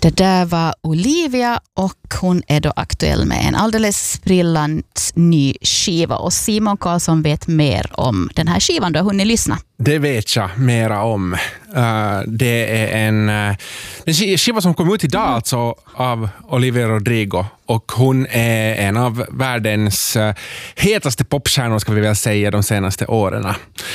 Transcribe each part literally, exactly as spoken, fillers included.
Det där var Olivia och hon är då aktuell med en alldeles sprillans ny skiva. Och Simon Karlsson vet mer om den här skivan, då har hunnit lyssna. Det vet jag mera om. Uh, det är en, uh, en skiva som kom ut idag mm. alltså av Olivia Rodrigo. Och hon är en av världens uh, hetaste popstjärnor, ska vi väl säga, de senaste åren.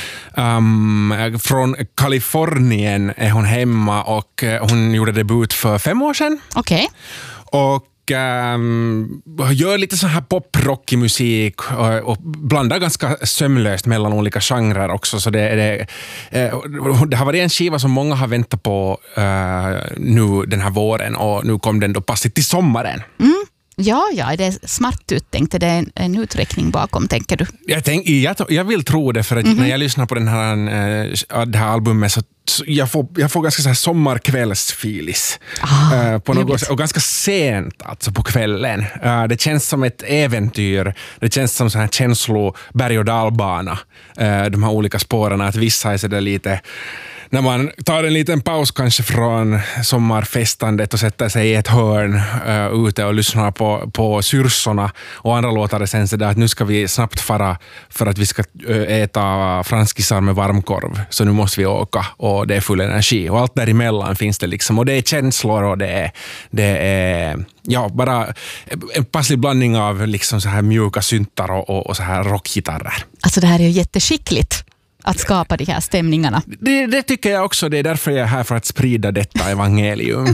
Um, från Kalifornien är hon hemma och uh, hon gjorde debut för fem år sedan. Okej. Okay. Och Um, gör lite så här poprockig musik och, och blandar ganska sömlöst mellan olika genrer också, så det, det, uh, det har varit en skiva som många har väntat på uh, nu den här våren, och nu kom den då passigt till sommaren. Mm. Ja, ja, det är smart uttänkt. Det är en, en uträkning bakom, tänker du? Jag, tänk, jag, jag vill tro det, för att mm-hmm. när jag lyssnar på den här, äh, det här albumet så jag får, jag får ganska så här sommarkvällsfilis ah, äh, på något, och ganska sent alltså på kvällen. Äh, det känns som ett äventyr. Det känns som så här känslo berg- och dalbana, äh, de här olika spåren, att vissa är så där lite när man tar en liten paus kanske från sommarfestandet och sätter sig i ett hörn uh, ute och lyssnar på, på syrsorna, och andra låtar det sen så där att nu ska vi snabbt fara för att vi ska uh, äta franskisar med varmkorv, så nu måste vi åka och det är full energi, och allt däremellan finns det liksom, och det är känslor och det är, det är ja, bara en passlig blandning av liksom så här mjuka syntar och, och, och så här rockgitarrer. Alltså det här är ju jätteskickligt att skapa de här stämningarna. Det, det tycker jag också. Det är därför jag är här, för att sprida detta evangelium.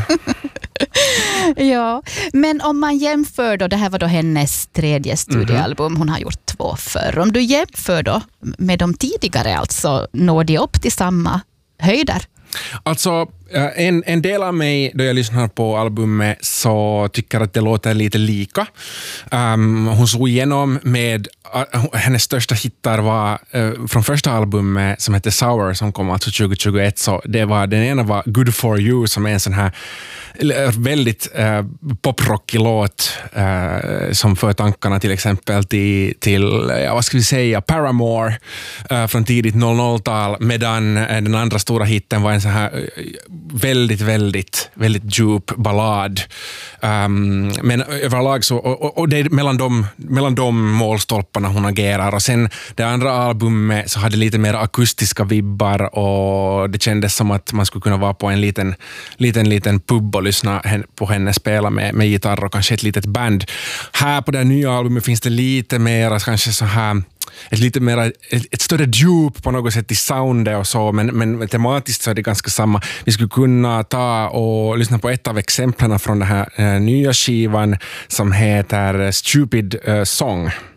Ja, men om man jämför då, det här var då hennes tredje studioalbum, hon har gjort två förr. Om du jämför då med de tidigare, alltså når de upp till samma höjder? Alltså, en, en del av mig då jag lyssnar på albumet så tycker att det låter lite lika. Um, hon såg igenom med uh, hennes största hittar var uh, från första albumet som heter Sour, som kom alltså tjugo tjugoett. Så det var, den ena var Good For You, som är en sån här väldigt uh, poprockig låt uh, som för tankarna till exempel till, till ja, vad ska vi säga, Paramore uh, från tidigt noll noll-tal, medan uh, den andra stora hitten var en sån här uh, väldigt, väldigt, väldigt djup ballad. Um, men överlag så, och, och det är mellan de, mellan de målstolparna hon agerar. Och sen det andra albumet så hade lite mer akustiska vibbar, och det kändes som att man skulle kunna vara på en liten, liten, liten pub och lyssna på henne spela med, med gitarr och kanske ett litet band. Här på det nya albumet finns det lite mer, kanske så här ett lite mer, ett, ett större djup på något sätt i soundet och så, men, men tematiskt så är det ganska samma. Vi skulle kunna ta och lyssna på ett av exemplen från den här eh, nya skivan som heter Stupid eh, Song.